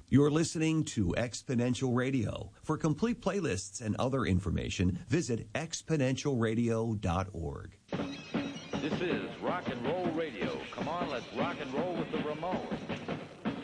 You're listening to Exponential Radio. For complete playlists and other information, visit exponentialradio.org. This is Rock and Roll